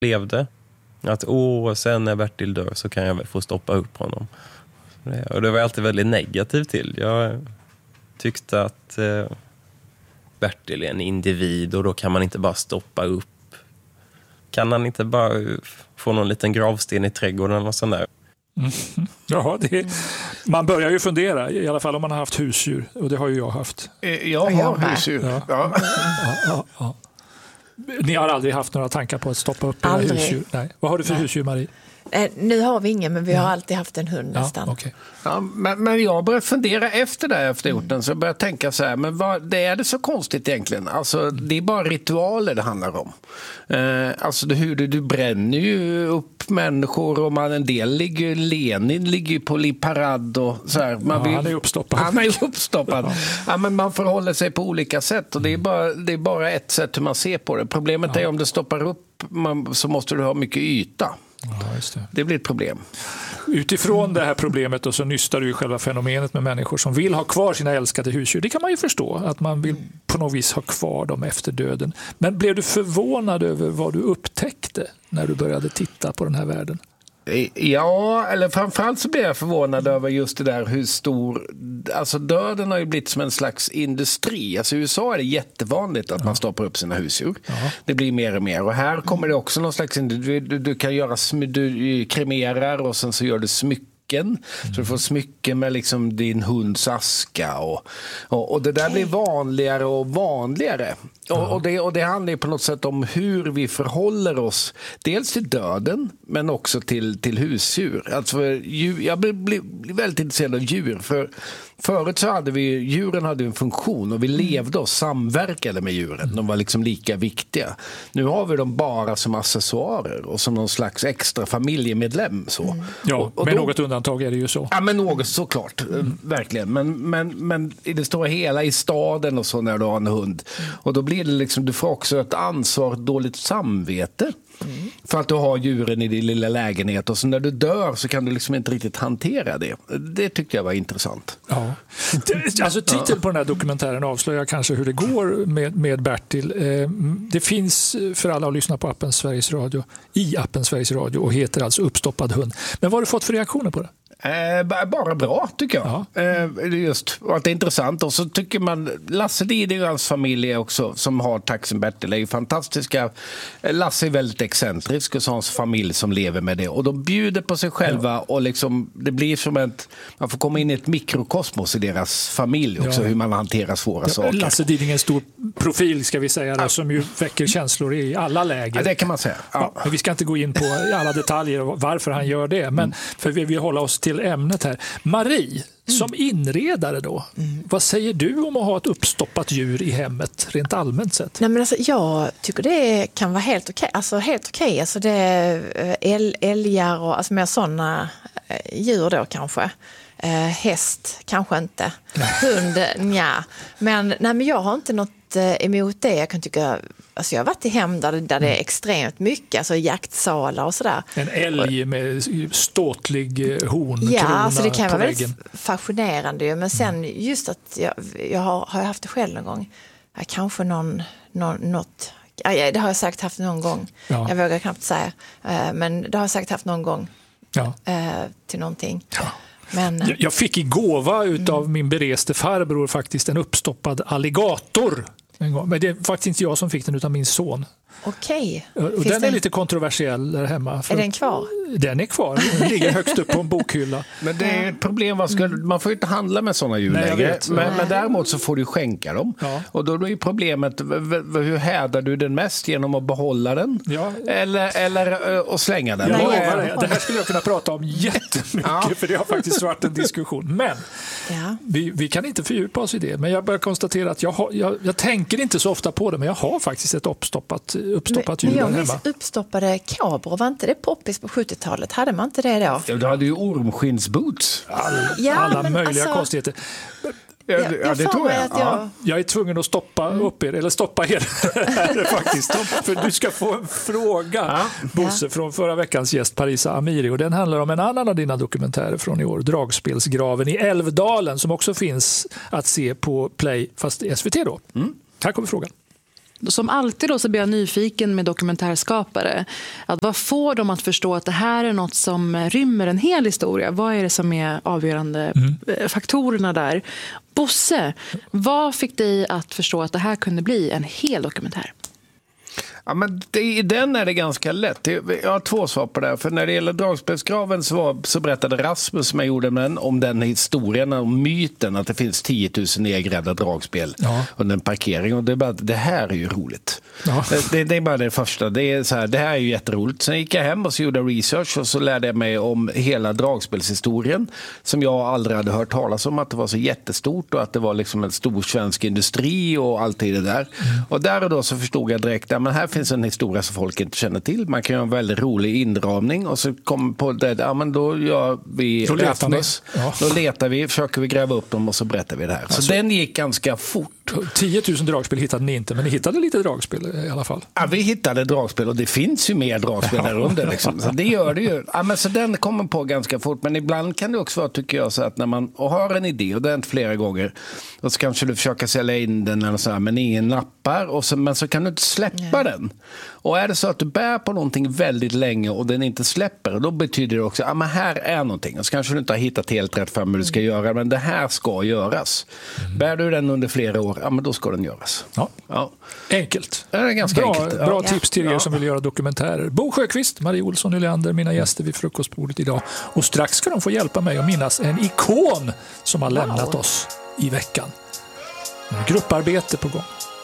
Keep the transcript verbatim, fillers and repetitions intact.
levde. Att åh, sen när Bertil dör så kan jag väl få stoppa upp honom. Och det var jag alltid väldigt negativ till. Jag tyckte att eh, Bertil är en individ och då kan man inte bara stoppa upp. Kan han inte bara få någon liten gravsten i trädgården och sånt där? Mm. Ja, det, man börjar ju fundera, i alla fall om man har haft husdjur, och det har ju jag haft. Jag har husdjur. Ja. Ja. Ja, ja, ja. Ni har aldrig haft några tankar på att stoppa upp era husdjur? Nej. Vad har du för Nej. husdjur, Marie? Eh, nu har vi ingen, men vi har alltid haft en hund nästan. Ja, okay. Ja, men, men jag började fundera efter det efter gjort den, så jag började tänka så här, men vad det är det så konstigt egentligen? Alltså det är bara ritualer det handlar om. Eh, alltså det, hur du, du bränner ju upp människor, och man, en del ligger, Lenin ligger ju på parad och så här. Man ja, vill, han är uppstoppad. Han är uppstoppad. ja. Ja, men man förhåller sig på olika sätt, och det är bara, det är bara ett sätt hur man ser på det. Problemet ja. är om det stoppar upp man, så måste du ha mycket yta. Ja, just det. Det blir ett problem. Utifrån det här problemet och så nystar du ju själva fenomenet med människor som vill ha kvar sina älskade husdjur. Det kan man ju förstå, att man vill på något vis ha kvar dem efter döden. Men blev du förvånad över vad du upptäckte när du började titta på den här världen? Ja, eller framförallt så blev jag förvånad över just det där hur stor, alltså döden har ju blivit som en slags industri. Alltså i U S A är det jättevanligt att ja. man stoppar upp sina husdjur. Ja. Det blir mer och mer, och här kommer det också någon slags, du, du, du kan göra, du kremerar och sen så gör du smycken. Mm. Så du får smycken med liksom din hunds aska och, och, och det där blir vanligare och vanligare. Ja. Och, och, det, och det handlar ju på något sätt om hur vi förhåller oss dels till döden men också till, till husdjur. Alltså djur, jag blir, blir, blir väldigt intresserad av djur, för förut så hade vi, djuren hade en funktion och vi levde och samverkade med djuren. De var liksom lika viktiga. Nu har vi dem bara som accessoarer och som någon slags extra familjemedlem. Så. Mm. Ja, och, och med då, något undantag är det ju så. Ja, men något såklart, mm. verkligen. Men, men, men i det stora hela i staden och så när du har en hund. Och då blir det liksom, du får också ett ansvar, ett dåligt samvete. Mm. För att du har djuren i din lilla lägenhet, och så när du dör så kan du liksom inte riktigt hantera det. Det tyckte jag var intressant. Ja. Alltså titeln på den här dokumentären avslöjar kanske hur det går med, med Bertil. Det finns för alla att lyssna på appen Sveriges Radio, i appen Sveriges Radio, och heter alltså Uppstoppad hund. Men vad har du fått för reaktioner på det? Eh, bara bra tycker jag. Ja. Eh, just att det är intressant. Och så tycker man Lasse Diding och hans familj också, som har Taxen Bertil, är ju fantastiska. Lasse är väldigt excentrisk och så hans familj som lever med det. Och de bjuder på sig själva ja. och liksom, det blir som ett, man får komma in i ett mikrokosmos i deras familj också, ja. hur man hanterar svåra ja, saker. Lasse Diding är en stor profil ska vi säga, ja. som ju väcker känslor i alla läger. Ja, det kan man säga. Ja. Ja, men vi ska inte gå in på alla detaljer och varför han gör det, men mm. för vi vill hålla oss till ämnet här. Marie, som mm. inredare då, mm. vad säger du om att ha ett uppstoppat djur i hemmet rent allmänt sett? Nej, men alltså, jag tycker det kan vara helt okej. Alltså helt okej. Alltså det är äl, älgar och alltså mer sådana djur då kanske. Eh, häst kanske inte. Hund, nja. Men, nej, men jag har inte något emot det. Jag kan tycka, alltså jag har varit i hem där, där det är extremt mycket, alltså jaktsalar och sådär. En älg med ståtlig horn. Ja, alltså det kan vara väldigt fascinerande ju. Men sen just att jag, jag har, har jag haft det själv någon gång. Ja, kanske någon, någon, något, ja, det har jag sagt haft någon gång. Ja. Jag vågar knappt säga. Men det har jag sagt haft någon gång ja. till någonting. Ja. Men, jag fick i gåva utav mm. min bereste farbror faktiskt en uppstoppad alligator en gång. Men det är faktiskt inte jag som fick den utan min son. Okej. Och den är det... lite kontroversiell där hemma. Är den kvar? Den är kvar. Den ligger högst upp på en bokhylla. Men det är ett problem. Vad ska, man får ju inte handla med sådana djur längre. Men, men däremot så får du skänka dem. Ja. Och då är ju problemet, hur härdar du den mest? Genom att behålla den? Ja. Eller, eller att slänga den? Jag det. det här skulle jag kunna prata om jättemycket. Ja. För det har faktiskt varit en diskussion. Men ja. vi, vi kan inte fördjupa oss i det. Men jag börjar konstatera att jag, har, jag, jag tänker inte så ofta på det. Men jag har faktiskt ett uppstoppat uppstoppat djur hemma. Men jag uppstoppade kobror, var inte det poppis på sjuttiotalet? Hade man inte det då? Ja, du hade ju ormskinnsboots. All, ja, alla möjliga alltså, konstigheter. Ja, ja, ja, det tror jag. Att jag... Ja. jag är tvungen att stoppa mm. upp er, eller stoppa er här faktiskt. För du ska få en fråga, ja. Bosse, från förra veckans gäst Parisa Amiri. Och den handlar om en annan av dina dokumentärer från i år, Dragspelsgraven i Älvdalen, som också finns att se på Play, fast S V T då. Mm. Här kommer frågan. Som alltid då så blir jag nyfiken med dokumentärskapare. Att vad får dem att förstå att det här är något som rymmer en hel historia? Vad är det som är avgörande mm. faktorerna där? Bosse, vad fick dig att förstå att det här kunde bli en hel dokumentär? Ja, men det, i den är det ganska lätt. Jag har två svar på det. För när det gäller Dragspelsgraven så, var, så berättade Rasmus som jag gjorde med den, om den historien, om myten att det finns tio tusen nedgrävda dragspel ja. under en parkering. Och det, är bara, det här är ju roligt. Ja. Det, det är bara det första. Det, är så här, det här är ju jätteroligt. Sen gick jag hem och så gjorde research och så lärde jag mig om hela dragspelshistorien som jag aldrig hade hört talas om. Att det var så jättestort och att det var liksom en stor svensk industri och allt det där. Mm. Och där och då så förstod jag direkt att här finns en historia som folk inte känner till. Man kan göra en väldigt rolig inramning och så kommer på det, ja men då gör vi då letar, ja. då letar vi, försöker vi gräva upp dem och så berättar vi det här. Så alltså, den gick ganska fort. tio tusen dragspel hittade ni inte, men ni hittade lite dragspel i alla fall. Ja, vi hittade dragspel och det finns ju mer dragspel där under. Liksom. Så det gör det ju. Ja, men så den kommer på ganska fort, men ibland kan det också vara, tycker jag, så att när man har en idé, och det har hänt flera gånger, och så kanske du försöker sälja in den eller så här, men ingen nappar, och så, men så kan du inte släppa yeah. den. Och är det så att du bär på någonting väldigt länge och den inte släpper, då betyder det också att ah, här är någonting. Och så kanske du inte har hittat helt rätt för hur du ska mm. göra, men det här ska göras. Mm. Bär du den under flera år, ja, men då ska den göras. Ja. Ja. Enkelt. Det är ganska bra, enkelt. Bra ja. tips till er ja. som vill göra dokumentärer. Bo Sjöqvist, Marie Olsson Nylander, mina gäster vid frukostbordet idag. Och strax ska de få hjälpa mig att minnas en ikon som har lämnat wow. oss i veckan. Grupparbete på gång.